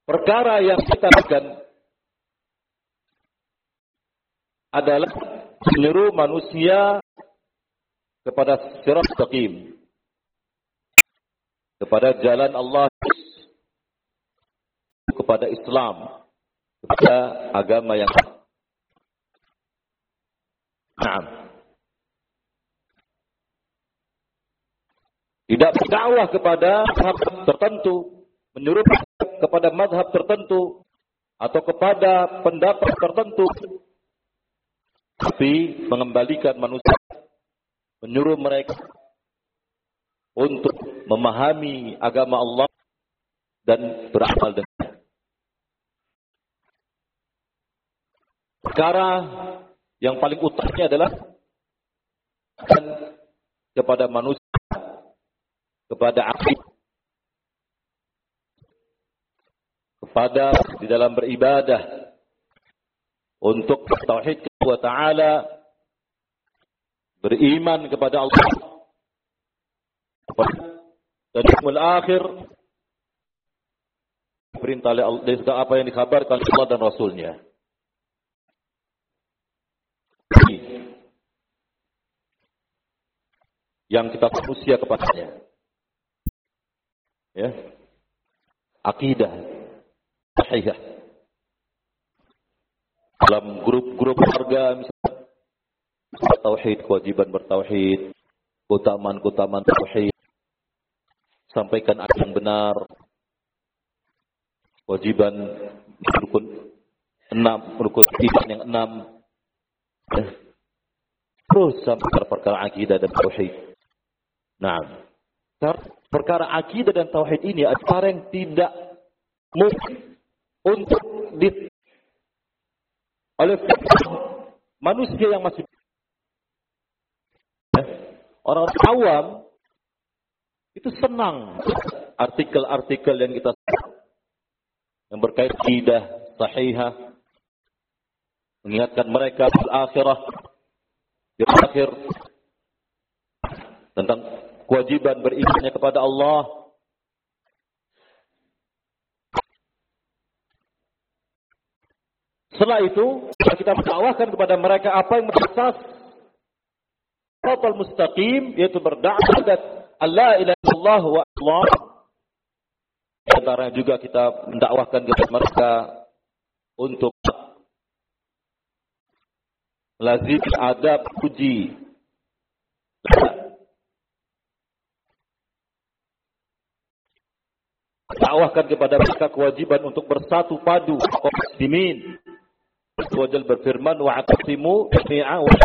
perkara yang kita lakukan adalah menyeru manusia kepada sirat mustaqim, kepada jalan Allah, kepada Islam, kepada agama yang tidak berdakwah kepada mazhab tertentu, menyuruh kepada mazhab tertentu atau kepada pendapat tertentu, tapi mengembalikan manusia, menyuruh mereka untuk memahami agama Allah dan beramal dengannya. Perkara yang paling utamanya adalah kepada manusia, kepada akidah, kepada di dalam beribadah untuk tauhid wa ta'ala, beriman kepada Allah dan yaumul akhir, perintah oleh Allah dan segala apa yang dikabarkan Allah dan Rasulnya. Yang kita manusia kepadanya, ya, akidah sahihah. Dalam grup-grup keluarga misalnya, tauhid, kewajiban bertauhid, keutamaan tauhid, sampaikan apa yang benar, kewajiban rukun 6, rukun iman yang 6, ya. Terus sampai perkara akidah dan tauhid. Nah, perkara akidah dan tauhid ini adalah yang tidak mungkin untuk oleh manusia yang masih orang awam itu senang artikel-artikel yang kita yang berkait akidah sahihah, mengingatkan mereka di akhirah, di akhir, tentang kewajiban berimannya kepada Allah. Setelah itu kita mendakwahkan kepada mereka apa yang berasas siratal mustaqim, yaitu berdakwah dan la ilaha illallah wa Allah. Antara juga kita mendakwahkan kepada mereka untuk lazim adab puji. Dakwahkan kepada mereka kewajiban untuk bersatu padu kaum muslimin. Wajal berfirman wa'tasimu jami'an wa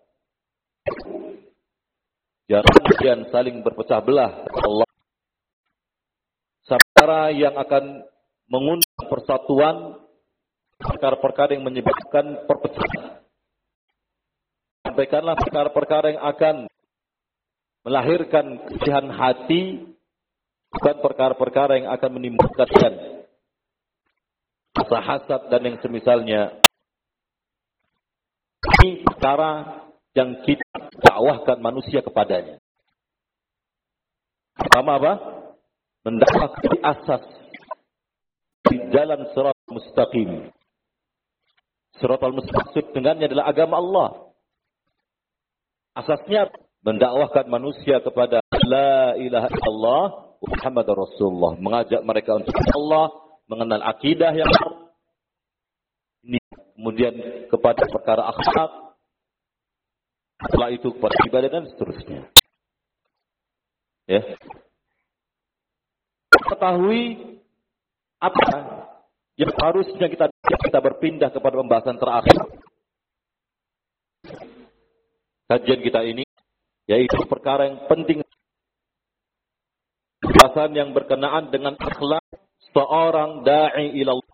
jangan kalian saling berpecah belah. Allah perkara yang akan mengundang persatuan, perkara-perkara yang menyebabkan perpecahan. Sampaikanlah perkara-perkara yang akan melahirkan kesihan hati, bukan perkara-perkara yang akan menimbulkan rasa hasad dan yang semisalnya. Ini perkara yang kita dakwahkan manusia kepadanya. Pertama apa? Mendakwahkan di asas di jalan siratal mustaqim. Siratal mustaqim dengannya adalah agama Allah. Asasnya mendakwahkan manusia kepada la ilaha illallah Muhammadur Rasulullah, mengajak mereka untuk Allah, mengenal akidah yang ini, kemudian kepada perkara akhlak, setelah itu kepada ibadah dan seterusnya. Ya. Ketahui apa yang harusnya kita berpindah kepada pembahasan terakhir kajian kita ini, yaitu perkara yang penting, pembahasan yang berkenaan dengan akhlak seorang da'i ilallah.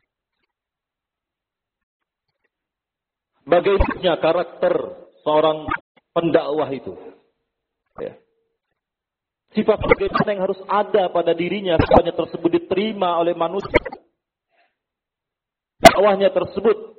Bagaimana karakter seorang pendakwah itu? Ya. Sifat bagaimana yang harus ada pada dirinya supaya tersebut diterima oleh manusia. Dakwahnya tersebut